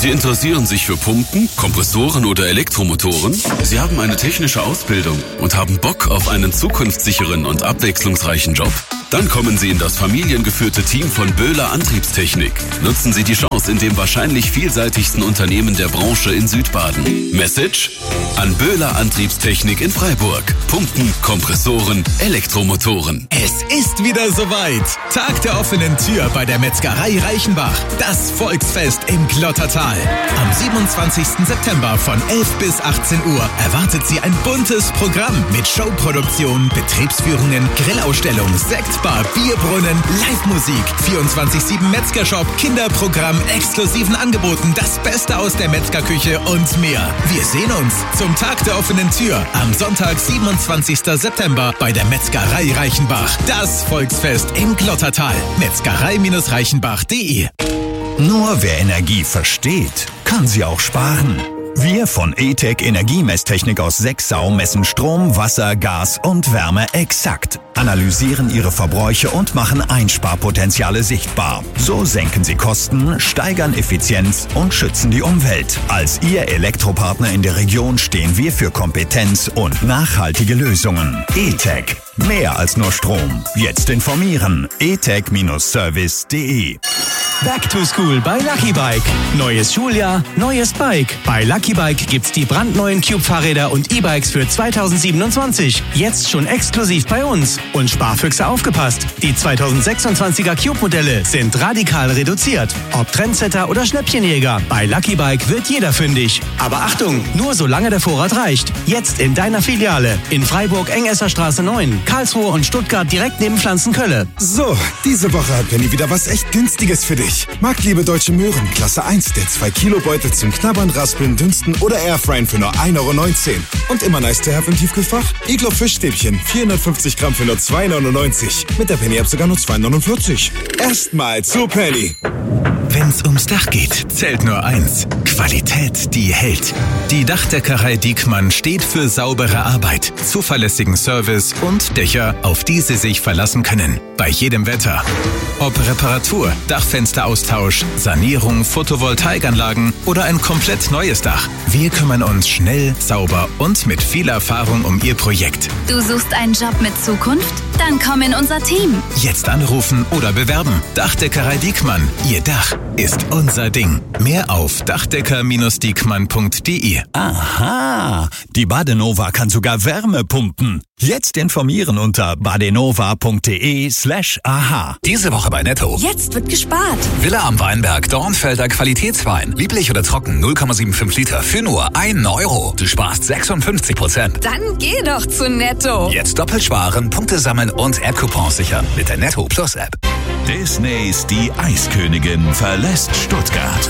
Sie interessieren sich für Pumpen, Kompressoren oder Elektromotoren? Sie haben eine technische Ausbildung und haben Bock auf einen zukunftssicheren und abwechslungsreichen Job? Dann kommen Sie in das familiengeführte Team von Böhler Antriebstechnik. Nutzen Sie die Chance in dem wahrscheinlich vielseitigsten Unternehmen der Branche in Südbaden. Message? An Böhler Antriebstechnik in Freiburg. Pumpen, Kompressoren, Elektromotoren. Es ist wieder soweit. Tag der offenen Tür bei der Metzgerei Reichenbach. Das Volksfest im Glottertal. Am 27. September von 11 bis 18 Uhr erwartet Sie ein buntes Programm mit Showproduktion, Betriebsführungen, Grillausstellung, Sektbar, Bierbrunnen, Live-Musik, 24/7 Metzgershop, Kinderprogramm, exklusiven Angeboten, das Beste aus der Metzgerküche und mehr. Wir sehen uns zum Tag der offenen Tür am Sonntag, 27. September bei der Metzgerei Reichenbach. Das Volksfest im Glottertal. Metzgerei-reichenbach.de. Nur wer Energie versteht, kann sie auch sparen. Wir von E-Tech Energiemesstechnik aus Sexau messen Strom, Wasser, Gas und Wärme exakt, analysieren ihre Verbräuche und machen Einsparpotenziale sichtbar. So senken sie Kosten, steigern Effizienz und schützen die Umwelt. Als Ihr Elektropartner in der Region stehen wir für Kompetenz und nachhaltige Lösungen. E-Tech. Mehr als nur Strom. Jetzt informieren. etech-service.de. Back to School bei Lucky Bike. Neues Schuljahr, neues Bike. Bei Lucky Bike gibt's die brandneuen Cube-Fahrräder und E-Bikes für 2027. Jetzt schon exklusiv bei uns. Und Sparfüchse aufgepasst. Die 2026er Cube-Modelle sind radikal reduziert. Ob Trendsetter oder Schnäppchenjäger, bei Lucky Bike wird jeder fündig. Aber Achtung, nur solange der Vorrat reicht. Jetzt in deiner Filiale. In Freiburg, Engesserstraße 9, Karlsruhe und Stuttgart direkt neben Pflanzenkölle. So, diese Woche hat Penny wieder was echt Günstiges für dich. Marktliebe Deutsche Möhren, Klasse 1, der 2-Kilo-Beutel zum Knabbern, Raspeln, Dünsten oder Airfryen für nur 1,19 €. Und immer nice to have im Tiefkühlfach. Iglo Fischstäbchen, 450 Gramm für nur 2,99 €. Mit der Penny-App sogar nur 2,49 €. Erstmal zu Penny. Wenn's ums Dach geht, zählt nur eins. Qualität, die hält. Die Dachdeckerei Diekmann steht für saubere Arbeit, zuverlässigen Service und Dächer, auf die Sie sich verlassen können. Bei jedem Wetter. Ob Reparatur, Dachfensteraustausch, Sanierung, Photovoltaikanlagen oder ein komplett neues Dach. Wir kümmern uns schnell, sauber und mit viel Erfahrung um Ihr Projekt. Du suchst einen Job mit Zukunft? Dann komm in unser Team. Jetzt anrufen oder bewerben. Dachdeckerei Diekmann. Ihr Dach ist unser Ding. Mehr auf dachdecker-diekmann.de. Aha, die Badenova kann sogar Wärme pumpen. Jetzt informieren unter badenova.de/aha. Diese Woche bei Netto. Jetzt wird gespart. Villa am Weinberg, Dornfelder Qualitätswein. Lieblich oder trocken, 0,75 Liter für nur 1 €. Du sparst 56%. Dann geh doch zu Netto. Jetzt doppelt sparen, Punkte sammeln und App-Coupons sichern mit der Netto Plus App. Disneys Die Eiskönigin verlässt Stuttgart.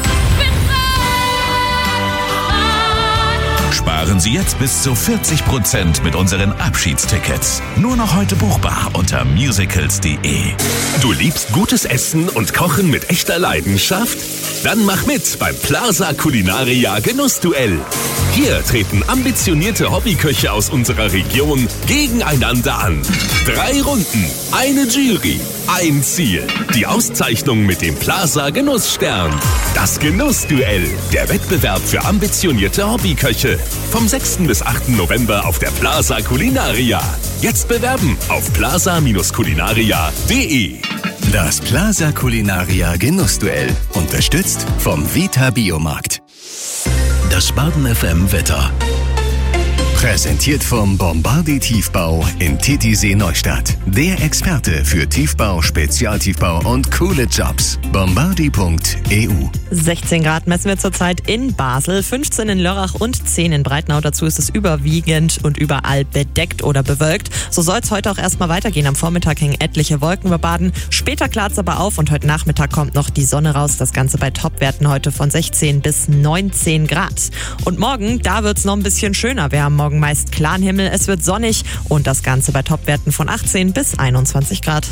Sparen Sie jetzt bis zu 40% mit unseren Abschiedstickets. Nur noch heute buchbar unter musicals.de. Du liebst gutes Essen und Kochen mit echter Leidenschaft? Dann mach mit beim Plaza Culinaria Genussduell. Hier treten ambitionierte Hobbyköche aus unserer Region gegeneinander an. 3 Runden, eine Jury, ein Ziel. Die Auszeichnung mit dem Plaza Genussstern. Das Genussduell, der Wettbewerb für ambitionierte Hobbyköche. Vom 6. bis 8. November auf der Plaza Culinaria. Jetzt bewerben auf plaza-culinaria.de. Das Plaza Culinaria Genussduell. Unterstützt vom Vita Biomarkt. Das Baden FM Wetter. Präsentiert vom Bombardi Tiefbau in Titisee Neustadt. Der Experte für Tiefbau, Spezialtiefbau und coole Jobs. Bombardi.eu. 16 Grad messen wir zurzeit in Basel, 15 in Lörrach und 10 in Breitnau. Dazu ist es überwiegend und überall bedeckt oder bewölkt. So soll es heute auch erstmal weitergehen. Am Vormittag hängen etliche Wolken über Baden. Später klart es aber auf und heute Nachmittag kommt noch die Sonne raus. Das Ganze bei Topwerten heute von 16 bis 19 Grad. Und morgen, da wird es noch ein bisschen schöner. Wir haben morgen meist klaren Himmel, es wird sonnig und das Ganze bei Topwerten von 18 bis 21 Grad.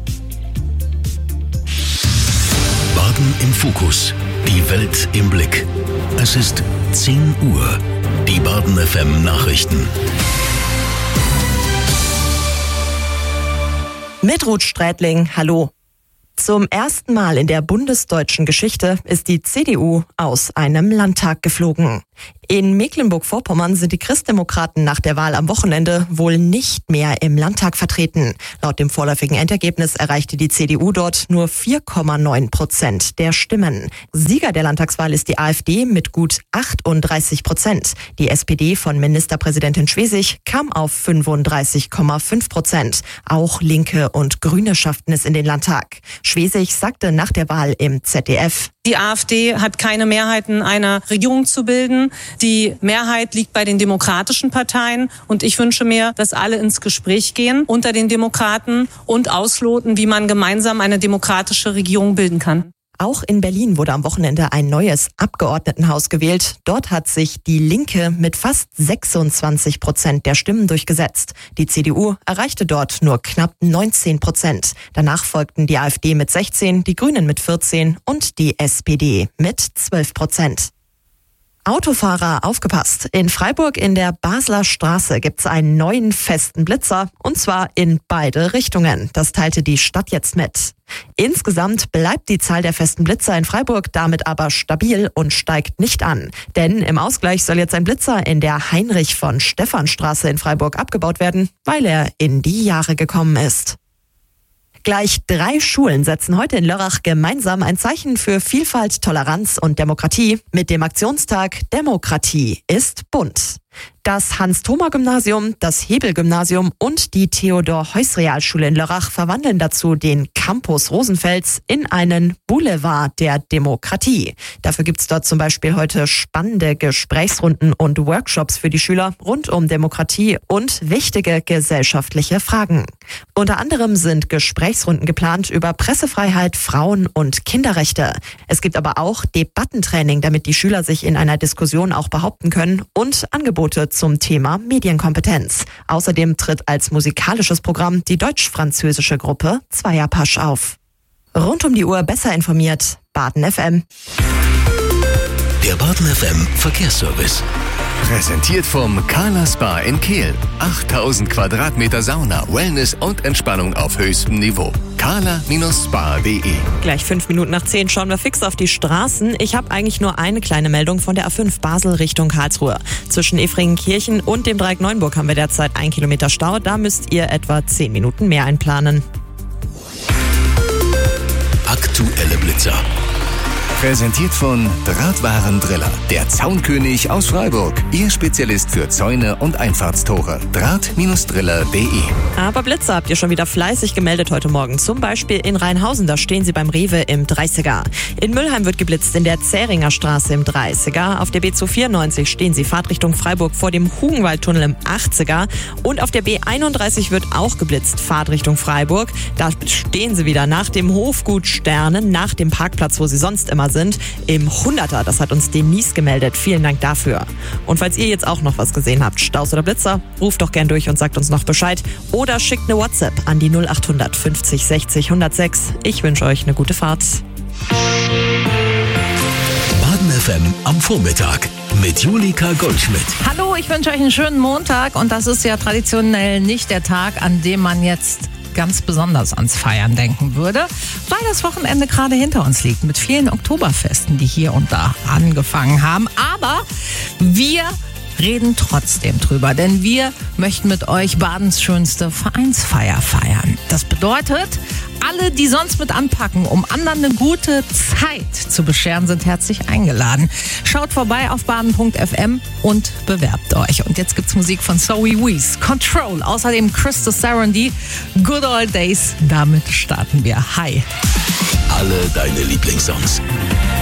Baden im Fokus. Die Welt im Blick. Es ist 10 Uhr. Die Baden FM Nachrichten. Mit Ruth Strätling, hallo. Zum ersten Mal in der bundesdeutschen Geschichte ist die CDU aus einem Landtag geflogen. In Mecklenburg-Vorpommern sind die Christdemokraten nach der Wahl am Wochenende wohl nicht mehr im Landtag vertreten. Laut dem vorläufigen Endergebnis erreichte die CDU dort nur 4,9% der Stimmen. Sieger der Landtagswahl ist die AfD mit gut 38%. Die SPD von Ministerpräsidentin Schwesig kam auf 35,5%. Auch Linke und Grüne schafften es in den Landtag. Schwesig sagte nach der Wahl im ZDF: Die AfD hat keine Mehrheiten, eine Regierung zu bilden. Die Mehrheit liegt bei den demokratischen Parteien. Und ich wünsche mir, dass alle ins Gespräch gehen unter den Demokraten und ausloten, wie man gemeinsam eine demokratische Regierung bilden kann. Auch in Berlin wurde am Wochenende ein neues Abgeordnetenhaus gewählt. Dort hat sich die Linke mit fast 26% der Stimmen durchgesetzt. Die CDU erreichte dort nur knapp 19%. Danach folgten die AfD mit 16%, die Grünen mit 14% und die SPD mit 12%. Autofahrer, aufgepasst! In Freiburg in der Basler Straße gibt's einen neuen festen Blitzer, und zwar in beide Richtungen. Das teilte die Stadt jetzt mit. Insgesamt bleibt die Zahl der festen Blitzer in Freiburg damit aber stabil und steigt nicht an. Denn im Ausgleich soll jetzt ein Blitzer in der Heinrich-von-Stephan-Straße in Freiburg abgebaut werden, weil er in die Jahre gekommen ist. Gleich 3 Schulen setzen heute in Lörrach gemeinsam ein Zeichen für Vielfalt, Toleranz und Demokratie mit dem Aktionstag Demokratie ist bunt. Das Hans-Thoma-Gymnasium, das Hebel-Gymnasium und die Theodor-Heuss-Realschule in Lörrach verwandeln dazu den Campus Rosenfels in einen Boulevard der Demokratie. Dafür gibt's dort zum Beispiel heute spannende Gesprächsrunden und Workshops für die Schüler rund um Demokratie und wichtige gesellschaftliche Fragen. Unter anderem sind Gesprächsrunden geplant über Pressefreiheit, Frauen- und Kinderrechte. Es gibt aber auch Debattentraining, damit die Schüler sich in einer Diskussion auch behaupten können, und Angebote zum Thema Medienkompetenz. Außerdem tritt als musikalisches Programm die deutsch-französische Gruppe Zweierpasch auf. Rund um die Uhr besser informiert, Baden FM. Der Baden FM Verkehrsservice. Präsentiert vom Carla Spa in Kehl. 8000 Quadratmeter Sauna, Wellness und Entspannung auf höchstem Niveau. carla-spa.de. Gleich 10:05 schauen wir fix auf die Straßen. Ich habe eigentlich nur eine kleine Meldung von der A5 Basel Richtung Karlsruhe. Zwischen Efringenkirchen und dem Dreieck Neuenburg haben wir derzeit 1 Kilometer Stau. Da müsst ihr etwa 10 Minuten mehr einplanen. Aktuelle Blitzer. Präsentiert von Drahtwarendriller, der Zaunkönig aus Freiburg. Ihr Spezialist für Zäune und Einfahrtstore. Draht-driller.de. Aber Blitzer habt ihr schon wieder fleißig gemeldet heute Morgen. Zum Beispiel in Rheinhausen, da stehen sie beim Rewe im 30er. In Müllheim wird geblitzt in der Zähringer Straße im 30er. Auf der B294 stehen sie Fahrtrichtung Freiburg vor dem Hugenwaldtunnel im 80er. Und auf der B31 wird auch geblitzt, Fahrtrichtung Freiburg. Da stehen sie wieder nach dem Hofgut Sternen, nach dem Parkplatz, wo sie sonst immer sind, im 100er. Das hat uns Denise gemeldet. Vielen Dank dafür. Und falls ihr jetzt auch noch was gesehen habt, Staus oder Blitzer, ruft doch gern durch und sagt uns noch Bescheid. Oder schickt eine WhatsApp an die 0800 50 60 106. Ich wünsche euch eine gute Fahrt. Baden FM am Vormittag mit Julika Goldschmidt. Hallo, ich wünsche euch einen schönen Montag, und das ist ja traditionell nicht der Tag, an dem man jetzt ganz besonders ans Feiern denken würde, weil das Wochenende gerade hinter uns liegt mit vielen Oktoberfesten, die hier und da angefangen haben. Aber wir reden trotzdem drüber, denn wir möchten mit euch Badens schönste Vereinsfeier feiern. Das bedeutet, alle, die sonst mit anpacken, um anderen eine gute Zeit zu bescheren, sind herzlich eingeladen. Schaut vorbei auf baden.fm und bewerbt euch. Und jetzt gibt's Musik von Zoe Wees, Control, außerdem Krista Sarandon, Good Old Days. Damit starten wir. Hi. Alle deine Lieblingssongs.